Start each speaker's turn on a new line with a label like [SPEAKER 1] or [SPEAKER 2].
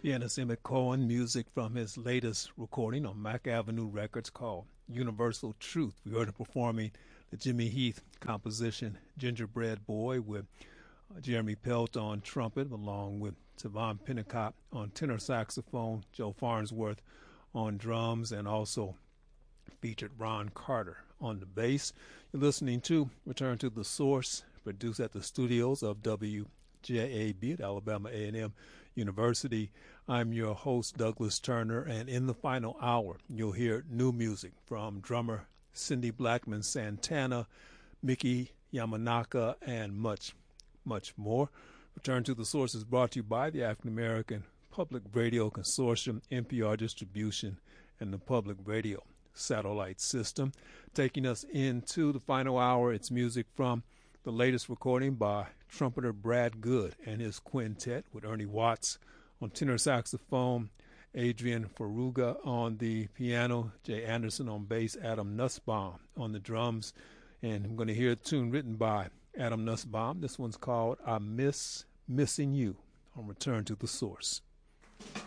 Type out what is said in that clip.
[SPEAKER 1] Pianist Emmett Cohen, music from his latest recording on Mack Avenue Records called Universal Truth. We heard him performing the Jimmy Heath composition Gingerbread Boy with Jeremy Pelt on trumpet, along with Tavon Pennicott on tenor saxophone, Joe Farnsworth on drums, and also featured Ron Carter on the bass. You're listening to Return to the Source, produced at the studios of WJAB at Alabama A&M University. I'm your host, Douglas Turner, and in the final hour, you'll hear new music from drummer Cindy Blackman Santana, Miki Yamanaka, and much, much more. Return to the Source is brought to you by the African American Public Radio Consortium, NPR Distribution, and the Public Radio Satellite System. Taking us into the final hour, it's music from the latest recording by trumpeter Brad Good and his quintet, with Ernie Watts on tenor saxophone, Adrian Faruga on the piano, Jay Anderson on bass, Adam Nussbaum on the drums. And I'm going to hear a tune written by Adam Nussbaum. This one's called I Miss Missing You on Return to the Source.